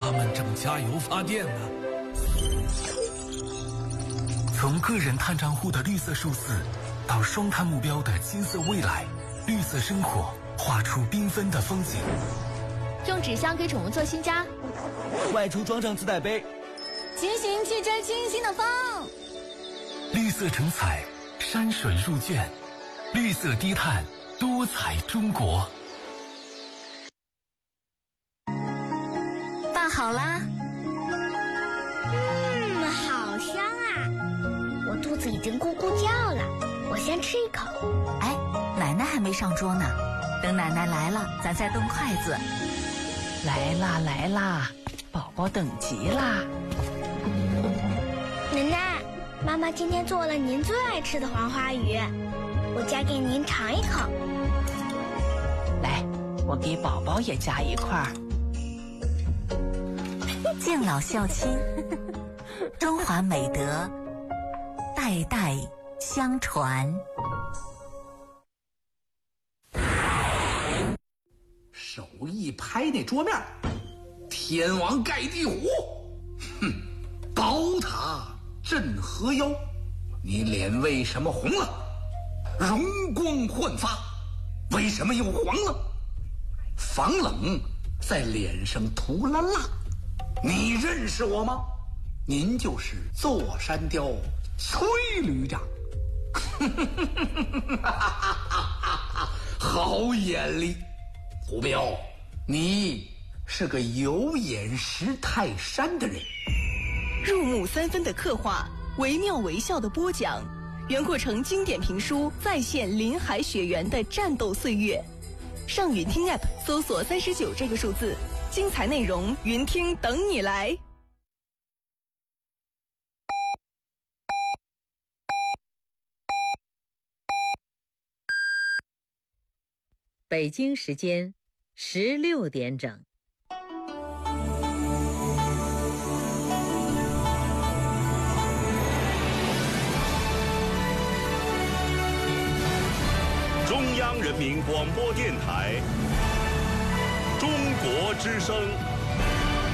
他们正加油发电呢。从个人碳账户的绿色数字，到双碳目标的金色未来，绿色生活画出缤纷的风景。 用纸箱给宠物做新家， 外出装上自带杯， 骑行去追清新的风。 绿色成彩，山水入卷，绿色低碳，多彩中国。 拌好啦。 好香啊！我肚子已经咕咕叫了，我先吃一口。 哎，奶奶还没上桌呢，等奶奶来了，咱再动筷子。 来啦来啦，宝宝等急啦！ 奶奶，妈妈今天做了您最爱吃的黄花鱼，我夹给您尝一口。 来，我给宝宝也夹一块儿。 敬老孝亲，中华美德代代相传。 手一拍那桌面，天王盖地虎，哼，宝塔镇河妖，你脸为什么红了？容光焕发，为什么又黄了？防冷在脸上涂了蜡，你认识我吗？您就是座山雕崔旅长。好眼力，虎彪，你是个有眼识泰山的人。 入木三分的刻画，惟妙惟肖的播讲，原过程经典评书再现林海雪原的战斗岁月。上云听 App 搜索39这个数字，精彩内容云听等你来。 北京时间16点整。 中央人民广播电台，中国之声。